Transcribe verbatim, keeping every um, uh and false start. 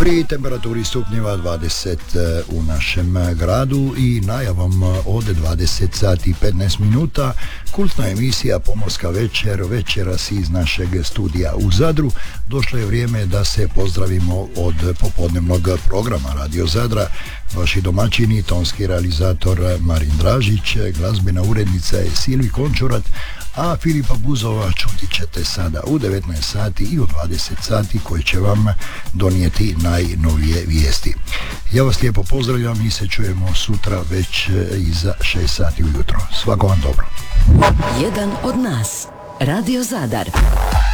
pri temperaturi stupnjeva dvadeset u našem gradu i najavom od dvadeset sati i petnaest minuta kultna emisija Pomorska večer, večeras iz našeg studija u Zadru. Došlo je vrijeme da se pozdravimo od popodnevnog programa Radio Zadra. Vaši domaćini, tonski realizator Marin Dražić, glazbena urednica je Silvi Končurat, a Filipa Buzova čuti ćete sada u devetnaest sati i u dvadeset sati koji će vam donijeti najnovije vijesti. Ja vas lijepo pozdravljam i se čujemo sutra već iza šest sati ujutro. Svako vam dobro. Jedan od nas, Radio Zadar.